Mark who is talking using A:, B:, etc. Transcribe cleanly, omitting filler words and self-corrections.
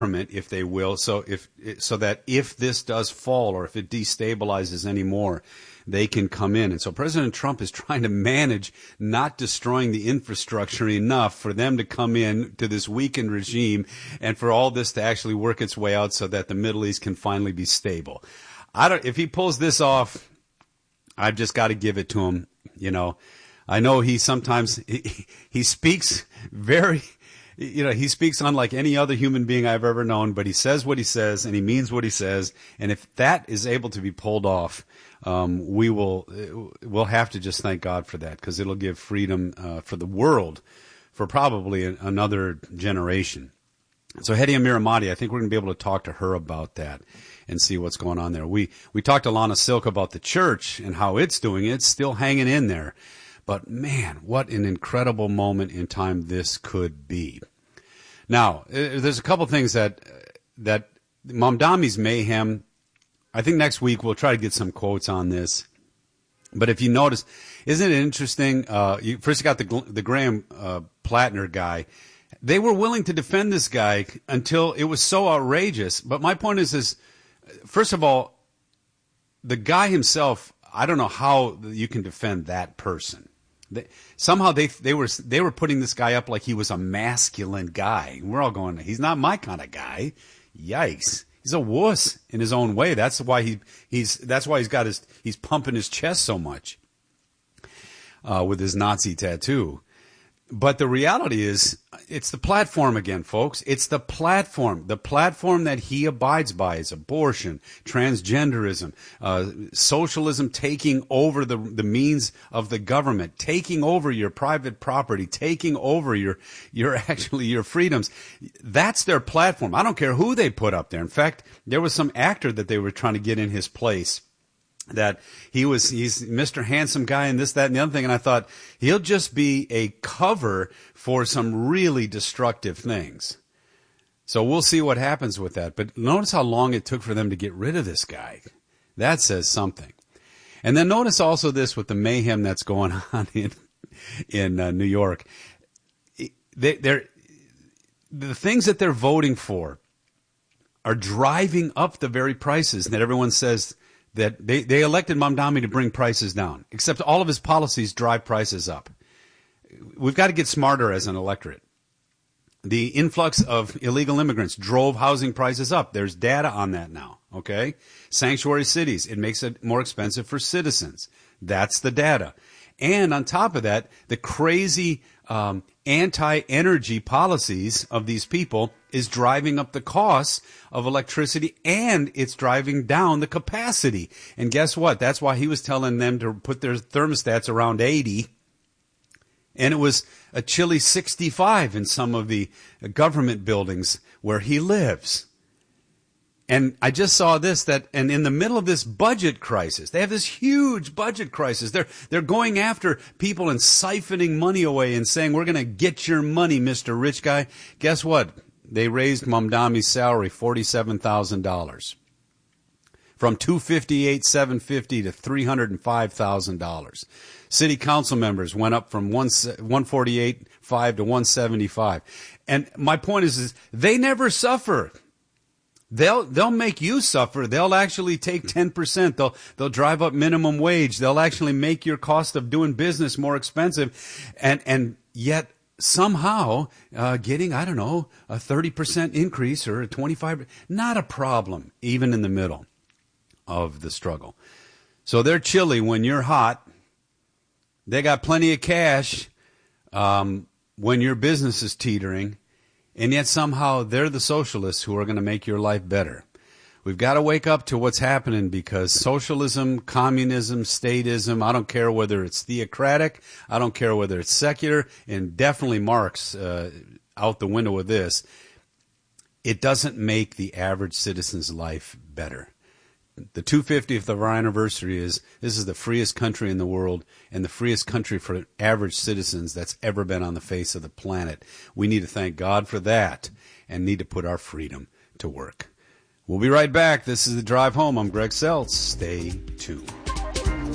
A: if they will, so that if this does fall or if it destabilizes anymore, they can come in. And so President Trump is trying to manage not destroying the infrastructure enough for them to come in to this weakened regime and for all this to actually work its way out so that the Middle East can finally be stable. If he pulls this off, I've just got to give it to him. I know he sometimes he speaks very, he speaks unlike any other human being I've ever known, but he says what he says and he means what he says. And if that is able to be pulled off, we'll have to just thank God for that, because it'll give freedom for the world for probably another generation. So Hedy Amiramati, I think we're going to be able to talk to her about that and see what's going on there. We talked to Lana Silk about the church and how it's doing. It's still hanging in there. But man, what an incredible moment in time this could be. Now, there's a couple things that Mamdami's mayhem. I think next week we'll try to get some quotes on this. But if you notice, isn't it interesting? First you got the Graham Plattner guy. They were willing to defend this guy until it was so outrageous. But my point is, first of all, the guy himself, I don't know how you can defend that person. Somehow they were putting this guy up like he was a masculine guy. We're all going, he's not my kind of guy. Yikes. He's a wuss in his own way. That's why he's pumping his chest so much with his Nazi tattoo. But the reality is, it's the platform again, folks. It's the platform. The platform that he abides by is abortion, transgenderism, socialism taking over the means of the government, taking over your private property, taking over your freedoms. That's their platform. I don't care who they put up there. In fact, there was some actor that they were trying to get in his place, that he's Mr. Handsome guy and this, that, and the other thing. And I thought, he'll just be a cover for some really destructive things. So we'll see what happens with that. But notice how long it took for them to get rid of this guy. That says something. And then notice also this with the mayhem that's going on in New York. The things that they're voting for are driving up the very prices that everyone says that they elected Mamdami to bring prices down, except all of his policies drive prices up. We've got to get smarter as an electorate. The influx of illegal immigrants drove housing prices up. There's data on that now, okay? Sanctuary cities, it makes it more expensive for citizens. That's the data. And on top of that, the crazy anti-energy policies of these people is driving up the costs of electricity, and it's driving down the capacity. And guess what? That's why he was telling them to put their thermostats around 80, and it was a chilly 65 in some of the government buildings where he lives. And I just saw this, and in the middle of this budget crisis, they have this huge budget crisis. They're going after people and siphoning money away and saying, we're going to get your money, Mr. Rich Guy. Guess what? They raised Mamdami's salary $47,000 from $258,750 to $305,000. City council members went up from $148,500 to $175,000. And my point is they never suffer. They'll make you suffer. They'll actually take 10%. They'll drive up minimum wage. They'll actually make your cost of doing business more expensive, and yet somehow getting, I don't know, a 30% increase or a 25%, not a problem, even in the middle of the struggle. So they're chilly when you're hot. They got plenty of cash when your business is teetering. And yet somehow they're the socialists who are going to make your life better. We've got to wake up to what's happening, because socialism, communism, statism, I don't care whether it's theocratic, I don't care whether it's secular, and definitely Marx out the window with this, it doesn't make the average citizen's life better. The 250th of our anniversary this is the freest country in the world and the freest country for average citizens that's ever been on the face of the planet. We need to thank God for that and need to put our freedom to work. We'll be right back. This is The Drive Home. I'm Greg Seltz. Stay tuned.